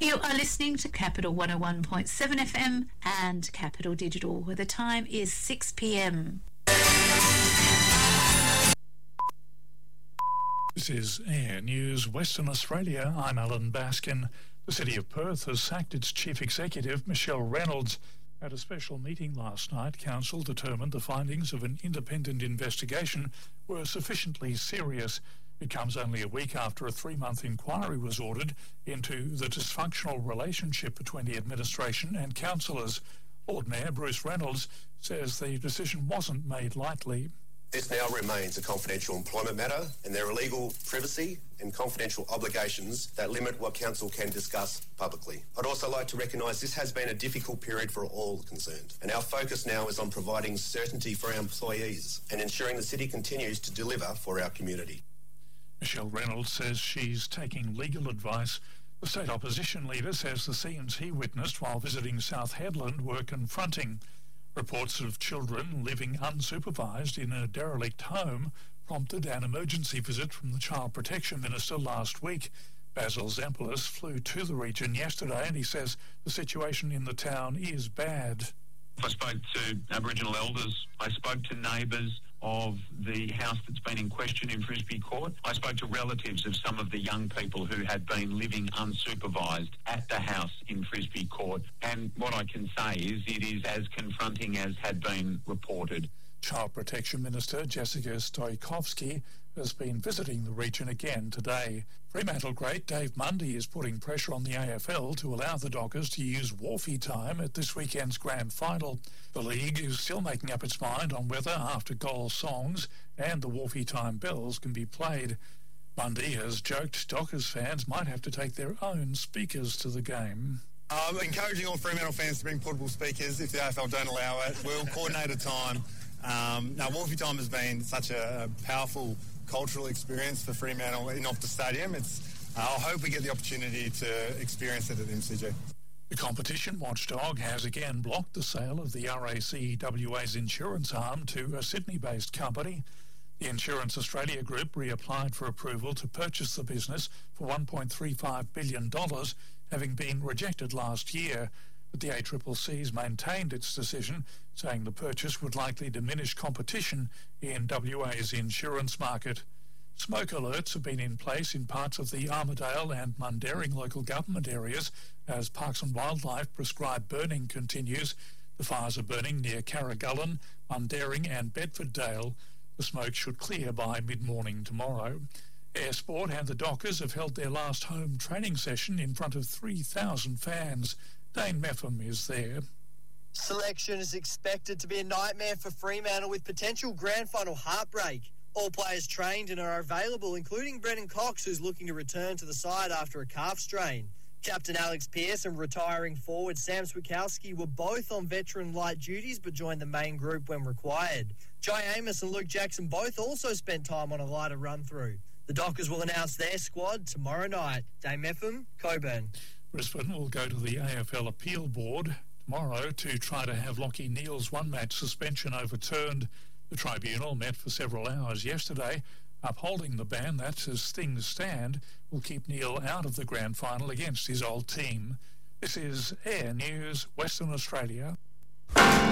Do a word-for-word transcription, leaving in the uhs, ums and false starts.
You are listening to Capital one oh one point seven F M and Capital Digital, where the time is six p m. This is Air News Western Australia. I'm Alan Baskin. The City of Perth has sacked its Chief Executive, Michelle Reynolds. At a special meeting last night, Council determined the findings of an independent investigation were sufficiently serious. It comes only a week after a three-month inquiry was ordered into the dysfunctional relationship between the administration and councillors. Lord Mayor Bruce Reynolds says the decision wasn't made lightly. This now remains a confidential employment matter, and there are legal privacy and confidential obligations that limit what Council can discuss publicly. I'd also like to recognise this has been a difficult period for all concerned, and our focus now is on providing certainty for our employees and ensuring the City continues to deliver for our community. Michelle Reynolds says she's taking legal advice. The state opposition leader says the scenes he witnessed while visiting South Hedland were confronting. Reports of children living unsupervised in a derelict home prompted an emergency visit from the Child Protection Minister last week. Basil Zempilas flew to the region yesterday and he says the situation in the town is bad. I spoke to Aboriginal elders, I spoke to neighbours of the house that's been in question in Frisbee Court. I spoke to relatives of some of the young people who had been living unsupervised at the house in Frisbee Court. And what I can say is it is as confronting as had been reported. Child Protection Minister Jessica Stoikovsky has been visiting the region again today. Fremantle great Dave Mundy is putting pressure on the A F L to allow the Dockers to use Wharfie time at this weekend's grand final. The league is still making up its mind on whether after goal songs and the Wharfie time bells can be played. Mundy has joked Dockers fans might have to take their own speakers to the game. I'm encouraging all Fremantle fans to bring portable speakers if the A F L don't allow it. We'll coordinate a time. Um, now, Wharfie time has been such a powerful cultural experience for Fremantle in Optus Stadium. It's, uh, I hope we get the opportunity to experience it at M C G. The competition watchdog has again blocked the sale of the R A C W A's insurance arm to a Sydney-based company. The Insurance Australia Group reapplied for approval to purchase the business for one point three five billion dollars, having been rejected last year. But the A C C C's maintained its decision, saying the purchase would likely diminish competition in W A's insurance market. Smoke alerts have been in place in parts of the Armidale and Mundaring local government areas as Parks and Wildlife prescribed burning continues. The fires are burning near Carragullen, Mundaring and Bedford-Dale. The smoke should clear by mid-morning tomorrow. Air Sport and the Dockers have held their last home training session in front of three thousand fans. Dane Meffam is there. Selection is expected to be a nightmare for Fremantle with potential grand final heartbreak. All players trained and are available, including Brennan Cox, who's looking to return to the side after a calf strain. Captain Alex Pearce and retiring forward Sam Swikowski were both on veteran light duties but joined the main group when required. Jai Amos and Luke Jackson both also spent time on a lighter run-through. The Dockers will announce their squad tomorrow night. Dame Meffam, Coburn. Brisbane will go to the A F L Appeal Board tomorrow to try to have Lachie Neale's one-match suspension overturned. The tribunal met for several hours yesterday, upholding the ban that, as things stand, will keep Neale out of the grand final against his old team. This is Air News, Western Australia.